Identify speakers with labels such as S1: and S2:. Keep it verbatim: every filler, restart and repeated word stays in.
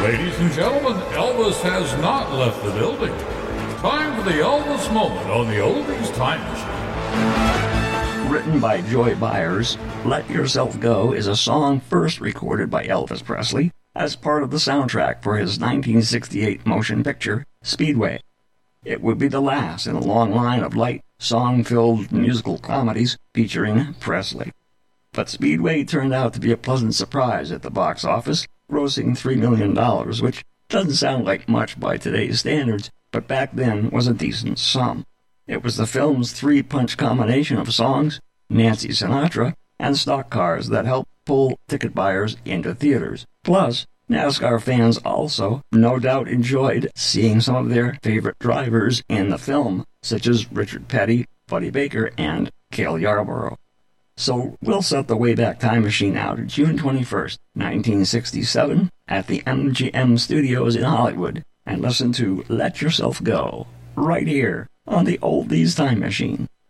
S1: Ladies and gentlemen, Elvis has not left the building. Time for the Elvis moment on the Oldies Time Machine.
S2: Written by Joy Byers, Let Yourself Go is a song first recorded by Elvis Presley as part of the soundtrack for his nineteen sixty-eight motion picture, Speedway. It would be the last in a long line of light, song-filled musical comedies featuring Presley. But Speedway turned out to be a pleasant surprise at the box office, grossing three million dollars, which doesn't sound like much by today's standards, but back then was a decent sum. It was the film's three-punch combination of songs, Nancy Sinatra, and stock cars that helped pull ticket buyers into theaters. Plus, NASCAR fans also no doubt enjoyed seeing some of their favorite drivers in the film, such as Richard Petty, Buddy Baker, and Cale Yarborough. So we'll set the Wayback Time Machine out to June twenty-first, nineteen sixty-seven, at the M G M Studios in Hollywood, and listen to Let Yourself Go, right here on the Oldies Time Machine.